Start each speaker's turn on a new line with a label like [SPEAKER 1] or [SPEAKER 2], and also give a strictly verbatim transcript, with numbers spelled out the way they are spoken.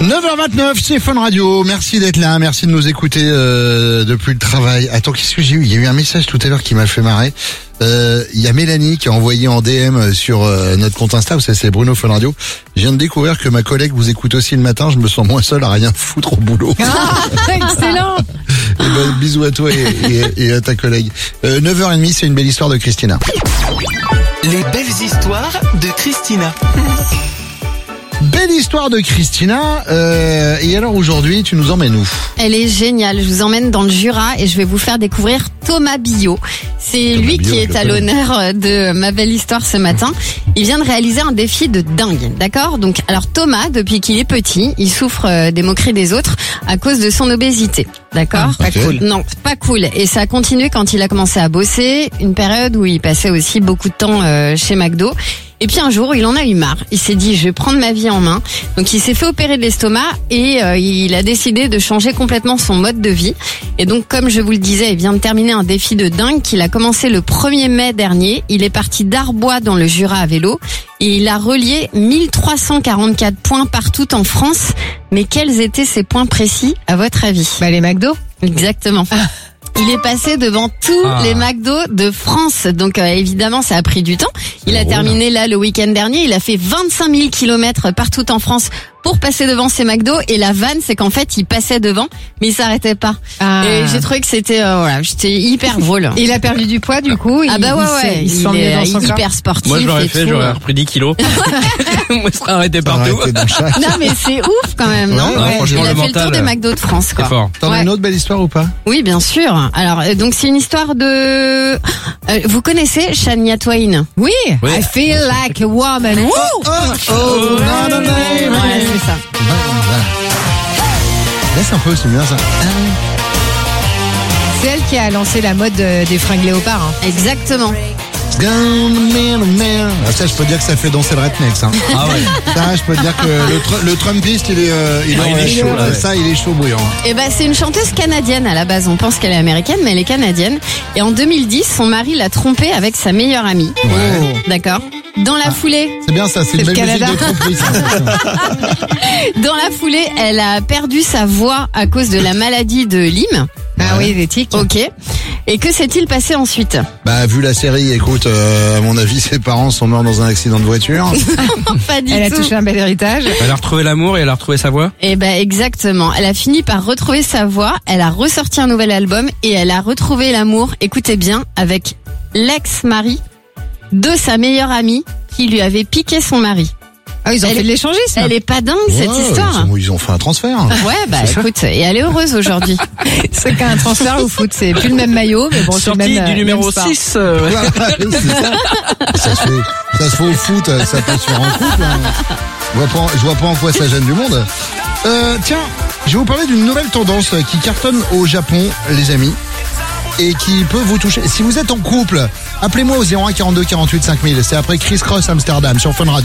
[SPEAKER 1] neuf heures vingt-neuf, c'est Fun Radio. Merci d'être là, merci de nous écouter euh, depuis le travail. Attends, qu'est-ce que j'ai eu ? Il y a eu un message tout à l'heure qui m'a fait marrer. Euh, il y a Mélanie qui a envoyé en D M sur euh, notre compte Insta, vous savez, c'est Bruno Fun Radio. Je viens de découvrir que ma collègue vous écoute aussi le matin. Je me sens moins seul à rien foutre au boulot.
[SPEAKER 2] Ah, excellent.
[SPEAKER 1] Et ben, bisous à toi et, et, et à ta collègue. Euh, neuf heures trente, c'est une belle histoire de Christina.
[SPEAKER 3] Les belles histoires de Christina.
[SPEAKER 1] Belle histoire de Christina. Euh, et alors aujourd'hui, tu nous emmènes où ?
[SPEAKER 2] Elle est géniale. Je vous emmène dans le Jura et je vais vous faire découvrir Thomas Billot. C'est
[SPEAKER 1] Thomas
[SPEAKER 2] lui
[SPEAKER 1] Billot,
[SPEAKER 2] qui est
[SPEAKER 1] je
[SPEAKER 2] à
[SPEAKER 1] connais.
[SPEAKER 2] l'honneur de ma belle histoire ce matin. Il vient de réaliser un défi de dingue, d'accord ? Donc, alors Thomas, depuis qu'il est petit, il souffre euh, des moqueries des autres à cause de son obésité, d'accord ?
[SPEAKER 1] Ah, pas cool.
[SPEAKER 2] Non, pas cool. Et ça a continué quand il a commencé à bosser, une période où il passait aussi beaucoup de temps euh, chez McDo. Et puis un jour, il en a eu marre. Il s'est dit, je vais prendre ma vie en main. Donc il s'est fait opérer de l'estomac et euh, il a décidé de changer complètement son mode de vie. Et donc, comme je vous le disais, il vient de terminer un défi de dingue qu'il a commencé le premier mai dernier. Il est parti d'Arbois dans le Jura à vélo et il a relié mille trois cent quarante-quatre points partout en France. Mais quels étaient ces points précis, à votre avis ?
[SPEAKER 4] Bah, les McDo.
[SPEAKER 2] Exactement. Il est passé devant tous
[SPEAKER 5] Ah.
[SPEAKER 2] les McDo de France. Donc euh, évidemment, ça a pris du temps. Il a
[SPEAKER 1] drôle.
[SPEAKER 2] terminé là le week-end dernier. Il a fait vingt-cinq mille kilomètres partout en France pour passer devant ces McDo. Et la vanne, c'est qu'en fait, il passait devant, mais il s'arrêtait pas.
[SPEAKER 4] Ah.
[SPEAKER 2] Et j'ai trouvé que c'était euh, voilà, c'était hyper drôle.
[SPEAKER 4] Il a perdu du poids, du coup.
[SPEAKER 2] Ah
[SPEAKER 4] il,
[SPEAKER 2] bah ouais,
[SPEAKER 4] il s'est-
[SPEAKER 2] ouais.
[SPEAKER 4] Il se
[SPEAKER 2] Il
[SPEAKER 4] sent mieux
[SPEAKER 2] est
[SPEAKER 4] dans son corps.
[SPEAKER 2] hyper sportif.
[SPEAKER 5] Moi, je l'aurais
[SPEAKER 2] et
[SPEAKER 5] fait,
[SPEAKER 2] tout.
[SPEAKER 5] j'aurais repris dix kilos. Moi, je serais arrêté partout.
[SPEAKER 1] Arrêtez dans chaque.
[SPEAKER 2] Non mais c'est ouf quand même, non
[SPEAKER 1] Ouais, ouais,
[SPEAKER 5] franchement,
[SPEAKER 2] Il a
[SPEAKER 5] le
[SPEAKER 2] fait le tour
[SPEAKER 5] mental,
[SPEAKER 2] des McDo de France,
[SPEAKER 5] C'est
[SPEAKER 2] quoi.
[SPEAKER 5] fort.
[SPEAKER 1] T'en as
[SPEAKER 2] Ouais.
[SPEAKER 1] une autre belle histoire ou pas ?
[SPEAKER 2] Oui, bien sûr. Alors, euh, donc c'est une histoire de... Euh, vous connaissez Shania Twain ?
[SPEAKER 4] Oui.
[SPEAKER 5] Oui.
[SPEAKER 4] I feel like a woman. Woo.
[SPEAKER 1] Oh, oh, non, non, non.
[SPEAKER 2] Ouais, c'est ça.
[SPEAKER 1] Laisse un peu, c'est bien ça.
[SPEAKER 4] C'est elle qui a lancé la mode euh, des fringues léopards. Hein.
[SPEAKER 2] Exactement.
[SPEAKER 1] Ah, ça, je peux dire que ça fait danser le redneck, ça.
[SPEAKER 5] Ah ouais.
[SPEAKER 1] Ça, je peux dire que le, tr- le Trumpiste, il est, euh, il,
[SPEAKER 5] Ah, il est
[SPEAKER 1] euh,
[SPEAKER 5] chaud, là, ouais.
[SPEAKER 1] Ça, il est chaud bouillant.
[SPEAKER 2] Et ben c'est une chanteuse canadienne à la base. On pense qu'elle est américaine, mais elle est canadienne. Et en deux mille dix, son mari l'a trompée avec sa meilleure amie.
[SPEAKER 1] Ouais.
[SPEAKER 2] D'accord. Dans la foulée,
[SPEAKER 1] C'est bien ça, c'est une
[SPEAKER 4] C'est
[SPEAKER 1] belle
[SPEAKER 4] le
[SPEAKER 1] musique de
[SPEAKER 4] Canada.
[SPEAKER 1] tromperie, ça.
[SPEAKER 2] dans la foulée, elle a perdu sa voix à cause de la maladie de Lyme.
[SPEAKER 4] Ah oui, les tics.
[SPEAKER 2] Ok. Et que s'est-il passé ensuite ?
[SPEAKER 1] Bah, vu la série, écoute, euh, à mon avis, ses parents sont morts dans un accident de voiture.
[SPEAKER 2] Pas du
[SPEAKER 4] Elle a
[SPEAKER 2] tout.
[SPEAKER 4] touché un bel héritage.
[SPEAKER 5] Elle a retrouvé l'amour et elle a retrouvé sa voix.
[SPEAKER 2] Eh ben exactement. Elle a fini par retrouver sa voix. Elle a ressorti un nouvel album et elle a retrouvé l'amour. Écoutez bien, avec l'ex-mari de sa meilleure amie qui lui avait piqué son mari.
[SPEAKER 4] Ah, ils ont
[SPEAKER 2] Elle
[SPEAKER 4] fait
[SPEAKER 2] est-
[SPEAKER 4] de l'échangisme.
[SPEAKER 2] Elle est pas dingue cette
[SPEAKER 1] Ouais,
[SPEAKER 2] histoire.
[SPEAKER 1] Ils ont, ils ont fait un transfert.
[SPEAKER 2] Ouais, bah écoute, et elle est heureuse aujourd'hui.
[SPEAKER 4] C'est qu'un transfert au foot. C'est plus le même maillot, mais bon, c'est le
[SPEAKER 5] Sortie
[SPEAKER 4] même,
[SPEAKER 5] du
[SPEAKER 4] euh,
[SPEAKER 5] numéro
[SPEAKER 4] même sport.
[SPEAKER 5] six. euh, ouais.
[SPEAKER 1] Voilà, oui, c'est ça. Ça se fait, ça se fait au foot, ça peut se faire en couple. hein. Je vois pas, je vois pas en quoi ça gêne du monde. Euh, tiens, je vais vous parler d'une nouvelle tendance qui cartonne au Japon, les amis, et qui peut vous toucher. Si vous êtes en couple, appelez-moi au zéro un quarante-deux quarante-huit cinq mille. C'est après Chris Cross Amsterdam sur Fun Radio.